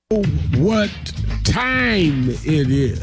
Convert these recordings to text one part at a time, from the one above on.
What time it is?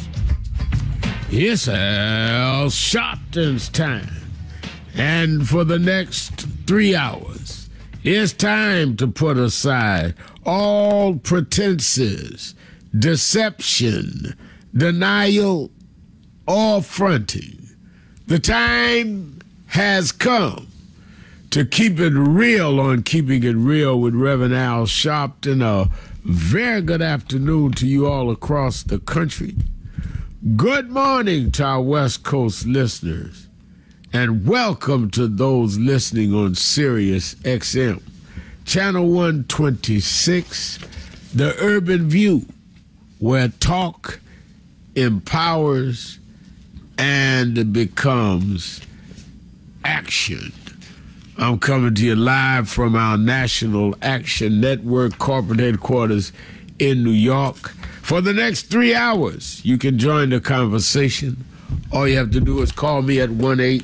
It's Al Sharpton's time. And for the next 3 hours, it's time to put aside all pretenses, deception, denial, or fronting. The time has come to keep it real on Keeping It Real with Reverend Al Sharpton. A very good afternoon to you all across the country. Good morning to our West Coast listeners, and welcome to those listening on Sirius XM, Channel 126, The Urban View, where talk empowers and becomes action. I'm coming to you live from our National Action Network corporate headquarters in New York. For the next 3 hours, you can join the conversation. All you have to do is call me at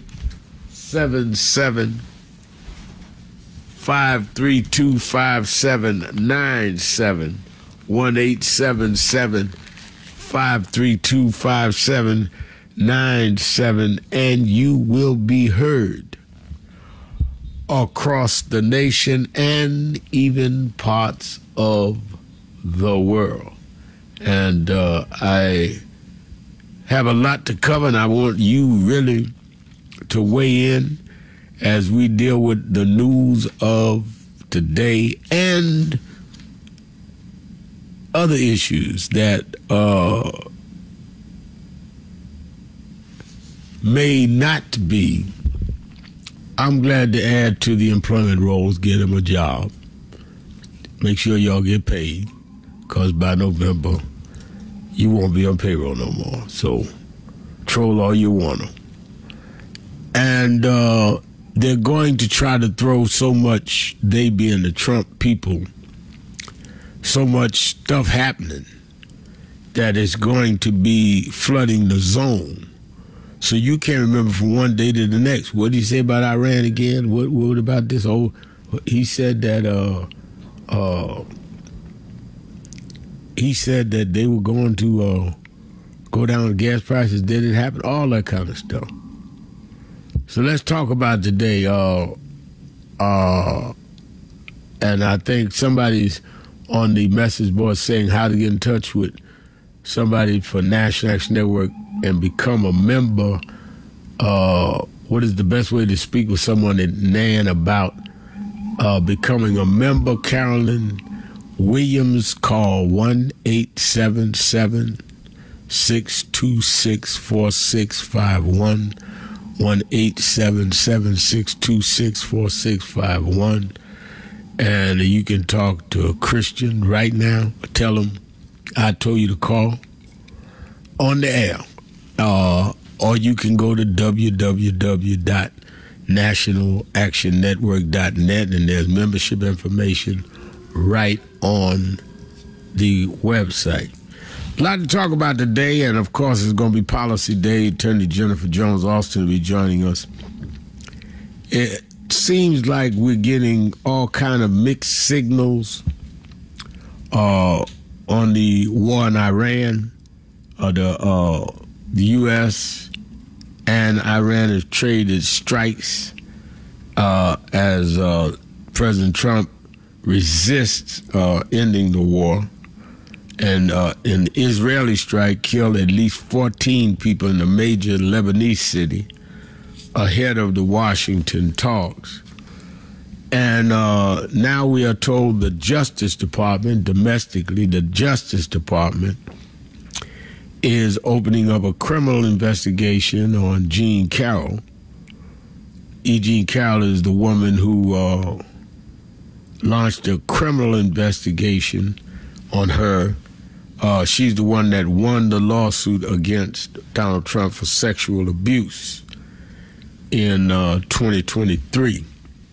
1-877-532-5797, 1-877-532-5797, and you will be heard across the nation and even parts of the world. And I have a lot to cover, and I want you really to weigh in as we deal with the news of today and other issues that may not be. I'm glad to add to the employment rolls, get them a job. Make sure y'all get paid, because by November, you won't be on payroll no more. So, troll all you want to. And they're going to try to throw so much, they being the Trump people, so much stuff happening that is going to be flooding the zone. So you can't remember from one day to the next. What did he say about Iran again? What about this? Oh, he said that they were going to go down with gas prices. Did it happen? All that kind of stuff. So let's talk about today. And I think somebody's on the message board saying how to get in touch with somebody for National Action Network and become a member. What is the best way to speak with someone at NAN about becoming a member? Carolyn Williams, call 1-877-626-4651, 1-877-626-4651. And you can talk to a Christian right now. Tell them I told you to call on the air. Or you can go to www.nationalactionnetwork.net, and there's membership information right on the website. A lot to talk about today, and of course it's going to be Policy Day. Attorney Jennifer Jones Austin will be joining us. It seems like we're getting all kind of mixed signals on the war in Iran. The U.S. and Iran have traded strikes as President Trump resists ending the war. And an Israeli strike killed at least 14 people in a major Lebanese city ahead of the Washington talks. And now we are told the Justice Department, domestically, the Justice Department is opening up a criminal investigation on Jean Carroll. Jean Carroll is the woman who launched a criminal investigation on her. She's the one that won the lawsuit against Donald Trump for sexual abuse in 2023.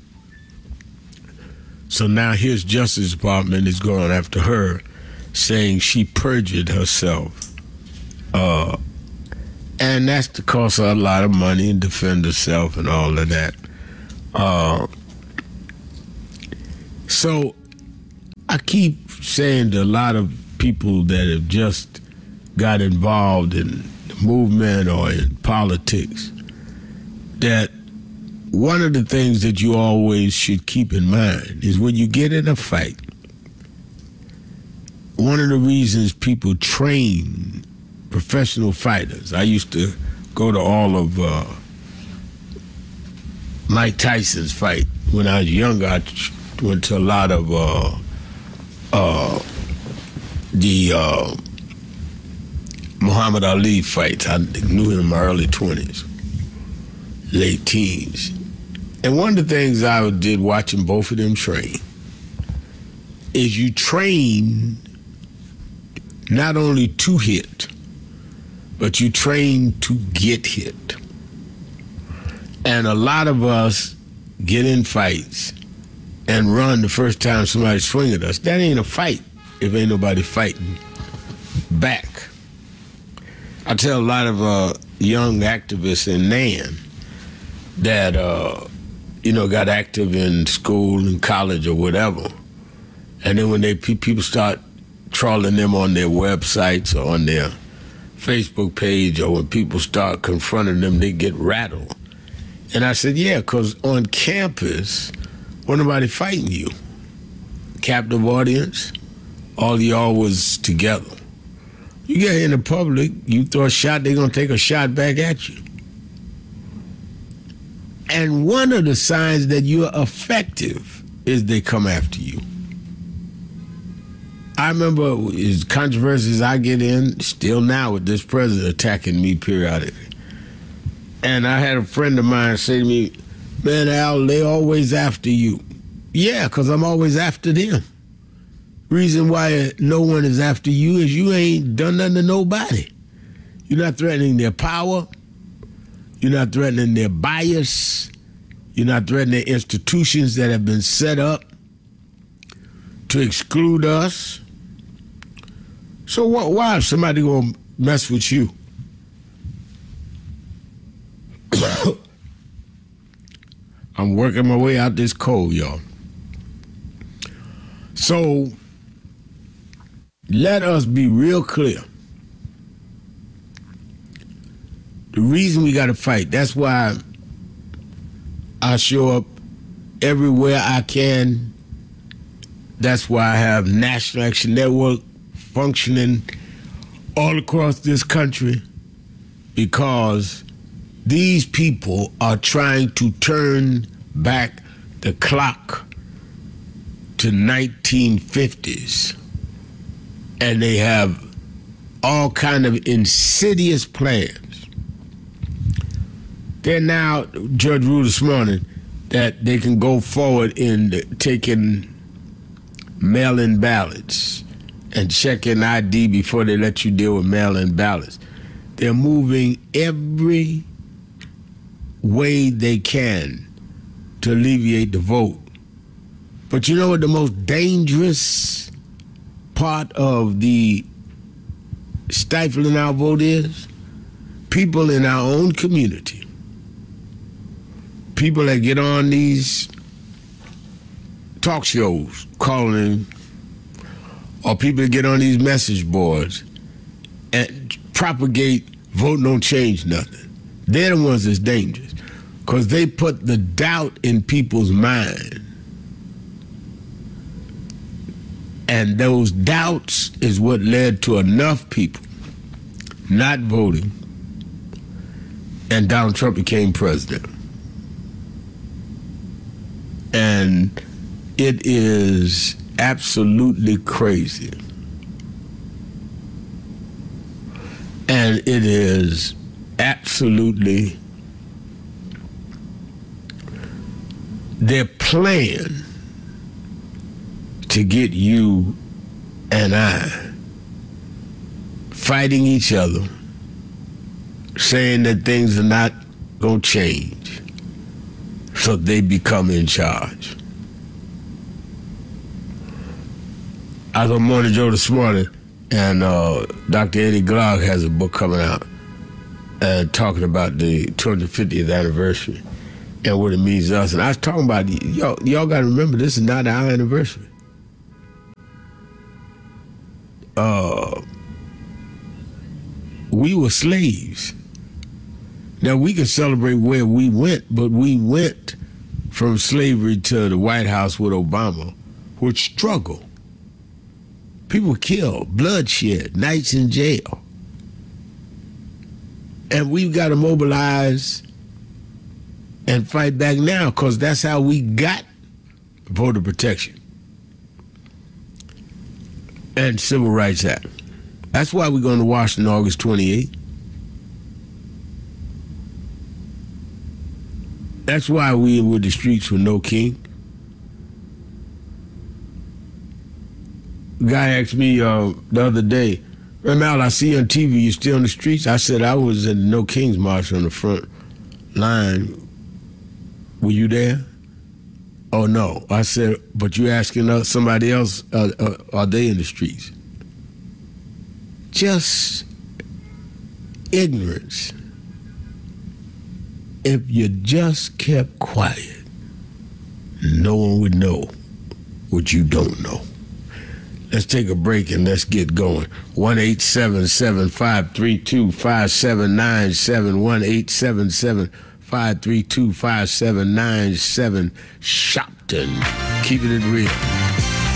So now his Justice Department is going after her, saying she perjured herself. And that's to cost her a lot of money and defend herself and all of that. So I keep saying to a lot of people that have just got involved in the movement or in politics that one of the things that you always should keep in mind is when you get in a fight, one of the reasons people train professional fighters, I used to go to all of Mike Tyson's fight. When I was younger, I went to a lot of the Muhammad Ali fights. I knew him in my early 20s, late teens. And one of the things I did watching both of them train is you train not only to hit, but you train to get hit. And a lot of us get in fights and run the first time somebody swing at us. That ain't a fight if ain't nobody fighting back. I tell a lot of young activists in NAN that, got active in school and college or whatever. And then when people start trolling them on their websites or on their Facebook page, or when people start confronting them, they get rattled. And I said, yeah, because on campus, wasn't nobody fighting you. Captive audience, all of y'all was together. You get in the public, you throw a shot, they're going to take a shot back at you. And one of the signs that you're effective is they come after you. I remember as controversies I get in, still now with this president attacking me periodically. And I had a friend of mine say to me, man, Al, they always after you. Yeah, because I'm always after them. Reason why no one is after you is you ain't done nothing to nobody. You're not threatening their power. You're not threatening their bias. You're not threatening institutions that have been set up to exclude us. So why is somebody going to mess with you? I'm working my way out this cold, y'all. So let us be real clear. The reason we got to fight, that's why I show up everywhere I can. That's why I have National Action Network functioning all across this country, because these people are trying to turn back the clock to 1950s. And they have all kind of insidious plans. They're now, Judge ruled this morning, that they can go forward in taking mail-in ballots and checking ID before they let you deal with mail-in ballots. They're moving every way they can to alleviate the vote. But you know what the most dangerous part of the stifling our vote is? People in our own community, people that get on these talk shows calling, or people that get on these message boards and propagate vote don't change nothing. They're the ones that's dangerous, because they put the doubt in people's mind. And those doubts is what led to enough people not voting, and Donald Trump became president. And it is absolutely crazy. And it is absolutely their plan to get you and I fighting each other, saying that things are not going to change, so they become in charge. I was on Morning Joe this morning, and Dr. Eddie Glaude has a book coming out talking about the 250th anniversary and what it means to us. And I was talking about, y'all got to remember, this is not our anniversary. we were slaves. Now, we can celebrate where we went, but we went from slavery to the White House with Obama with struggle. People killed, bloodshed, nights in jail. And we've got to mobilize and fight back now, because that's how we got voter protection and Civil Rights Act. That's why we're going to Washington August 28th. That's why we were the streets with no king. The guy asked me the other day, Mal, I see you on TV, you still on the streets? I said, I was at the No Kings March on the front line. Were you there? Oh, no. I said, but you asking somebody else, are they in the streets? Just ignorance. If you just kept quiet, no one would know what you don't know. Let's take a break and let's get going. 1-877-532-5797. 1-877-532-5797. Shopton. Keeping it real.